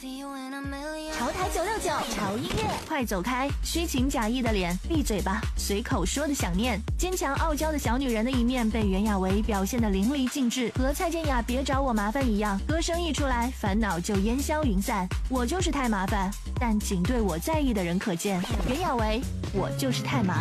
潮台969潮音乐， 快走开！虚情假意的脸，闭嘴吧！随口说的想念，坚强傲娇的小女人的一面被袁娅维表现得淋漓尽致，和蔡健雅别找我麻烦一样，歌声一出来，烦恼就烟消云散。我就是太麻烦，但仅对我在意的人可见。袁娅维，我就是太麻烦。